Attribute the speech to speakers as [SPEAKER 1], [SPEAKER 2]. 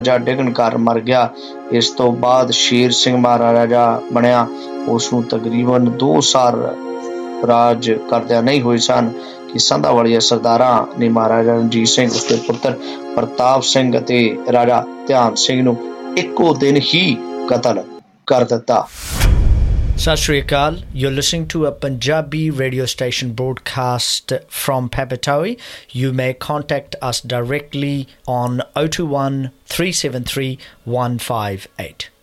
[SPEAKER 1] ਜਾ ਡਿੱਗਣ ਕਾਰਨ ਮਰ ਗਿਆ। ਇਸ ਤੋਂ ਬਾਅਦ ਸ਼ੇਰ ਸਿੰਘ ਮਹਾਰਾਜਾ ਬਣਿਆ। ਉਸ ਨੂੰ ਤਕਰੀਬਨ 2 ਸਾਲ ਰਾਜ ਕਰਦਿਆਂ ਨਹੀਂ ਹੋਏ ਸਨ ਕਿ ਸੰਧਾਂ ਵਾਲੀਆਂ ਸਰਦਾਰਾਂ ਨੇ ਮਹਾਰਾਜਾ ਰਣਜੀਤ ਸਿੰਘ, ਉਸਦੇ ਪੁੱਤਰ ਪ੍ਰਤਾਪ ਸਿੰਘ ਅਤੇ ਰਾਜਾ ਧਿਆਨ ਸਿੰਘ ਨੂੰ ਇੱਕੋ ਦਿਨ ਹੀ ਕਤਲ ਕਰ ਦਿੱਤਾ।
[SPEAKER 2] Sat Sri Akal, you're listening to a Punjabi radio station broadcast from Papatoe. You may contact us directly on 021 373 158.